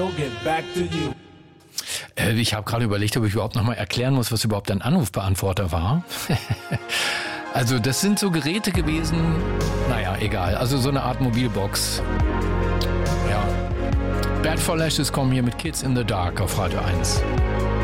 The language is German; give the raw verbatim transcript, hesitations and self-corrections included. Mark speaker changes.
Speaker 1: we'll get back to you.
Speaker 2: Ich habe gerade überlegt, ob ich überhaupt noch mal erklären muss, was überhaupt ein Anrufbeantworter war. Also das sind so Geräte gewesen, naja, egal. Also so eine Art Mobilbox. Ja. Bad for Lashes kommen hier mit Kids in the Dark auf Radio eins.